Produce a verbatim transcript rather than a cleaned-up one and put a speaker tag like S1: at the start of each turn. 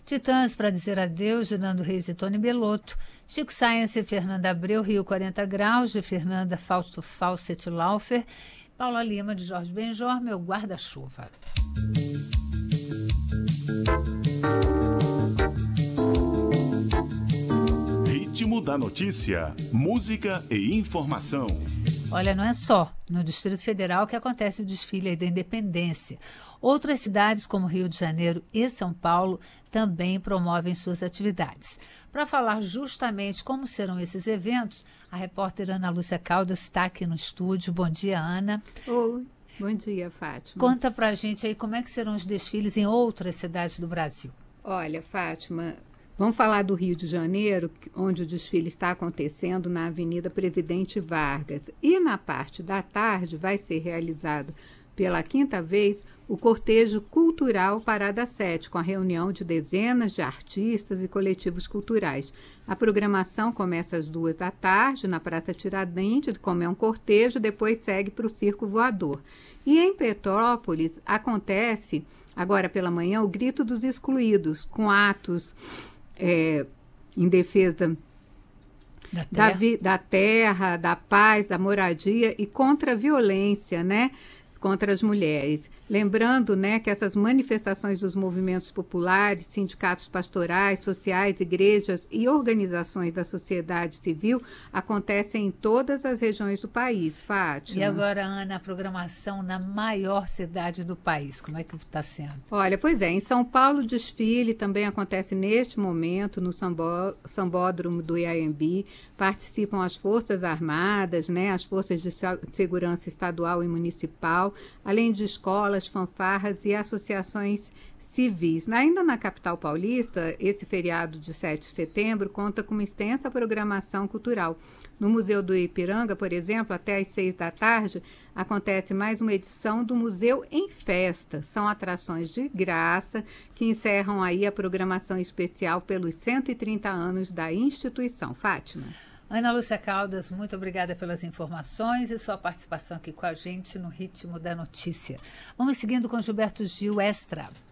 S1: Titãs, Pra Dizer Adeus, de Nando Reis e Tony Bellotto. Chico Science e Fernanda Abreu, Rio quarenta Graus, de Fernanda Fausto Fawcett Laufer. Paula Lima, de Jorge Benjor, Meu Guarda-Chuva.
S2: Ritmo da notícia, música e informação.
S1: Olha, não é só no Distrito Federal que acontece o desfile da Independência. Outras cidades, como Rio de Janeiro e São Paulo, também promovem suas atividades. Para falar justamente como serão esses eventos, a repórter Ana Lúcia Caldas está aqui no estúdio. Bom dia, Ana.
S3: Oi, bom dia, Fátima.
S1: Conta pra gente aí como é que serão os desfiles em outras cidades do Brasil.
S3: Olha, Fátima, vamos falar do Rio de Janeiro, onde o desfile está acontecendo na Avenida Presidente Vargas. E na parte da tarde vai ser realizado pela quinta vez o cortejo cultural Parada sete, com a reunião de dezenas de artistas e coletivos culturais. A programação começa às duas da tarde na Praça Tiradentes, como é um cortejo, depois segue para o Circo Voador. E em Petrópolis acontece, agora pela manhã, o Grito dos Excluídos, com atos É, em defesa
S1: Da
S3: da,
S1: terra.
S3: vi, da terra, da paz, da moradia e contra a violência, né, contra as mulheres. Lembrando, né, que essas manifestações dos movimentos populares, sindicatos pastorais, sociais, igrejas e organizações da sociedade civil acontecem em todas as regiões do país, Fátima.
S1: E agora, Ana, a programação na maior cidade do país, como é que está sendo?
S3: Olha, pois é, em São Paulo o desfile também acontece neste momento no Sambó, Sambódromo do Iaiambi. Participam as Forças Armadas, né, as Forças de Segurança Estadual e Municipal, além de escolas, fanfarras e associações civis. Ainda na capital paulista, esse feriado de sete de setembro conta com uma extensa programação cultural. No Museu do Ipiranga, por exemplo, até às seis da tarde, acontece mais uma edição do Museu em Festa. São atrações de graça que encerram aí a programação especial pelos cento e trinta anos da instituição. Fátima.
S1: Ana Lúcia Caldas, muito obrigada pelas informações e sua participação aqui com a gente no Ritmo da Notícia. Vamos seguindo com Gilberto Gil Extra.